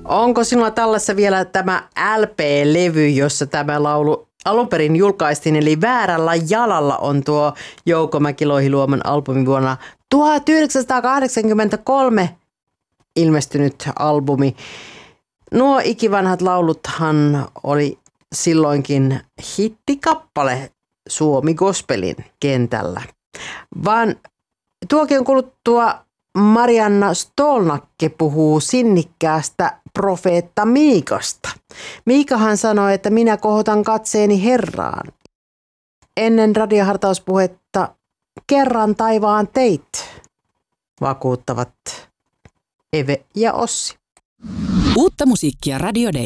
Onko sinulla tällaisessa vielä tämä LP-levy, jossa tämä laulu alun perin julkaistiin, eli Väärällä jalalla on tuo Jouko Mäki-Lohiluomon albumi vuonna 1983 ilmestynyt albumi. Nuo ikivanhat lauluthan oli silloinkin hittikappale Suomi Gospelin kentällä. Vaan tuokion kuluttua Marianna Stolnakke puhuu sinnikkäästä profeetta Miikasta. Miikahan sanoi, että minä kohotan katseeni Herraan. Ennen radiohartauspuhetta kerran taivaan teit, vakuuttavat Eve ja Ossi. Uutta musiikkia Radio Day.